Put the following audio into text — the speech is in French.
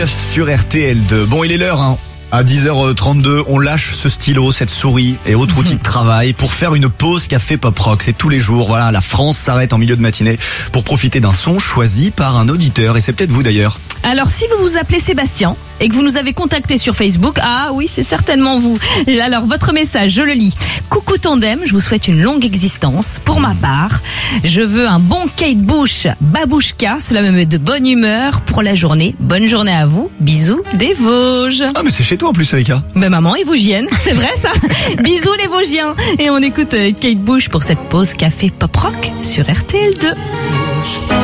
Sur RTL2. Bon, il est l'heure, hein. À 10h32, on lâche ce stylo, cette souris et autres outils de travail pour faire une pause café pop rock. C'est tous les jours. Voilà, la France s'arrête en milieu de matinée pour profiter d'un son choisi par un auditeur. Et c'est peut-être vous d'ailleurs. Alors si vous vous appelez Sébastien et que vous nous avez contacté sur Facebook, ah oui, c'est certainement vous. Alors votre message, je le lis. Coucou Tandem, je vous souhaite une longue existence. Pour ma part, je veux un bon Kate Bush babouchka, cela me met de bonne humeur pour la journée. Bonne journée à vous. Bisous des Vosges. Ah mais c'est chez toi en plus, Erika. Ben maman est vosgienne, c'est vrai ça. Bisous les Vosgiens. Et on écoute Kate Bush pour cette pause café pop rock sur RTL2.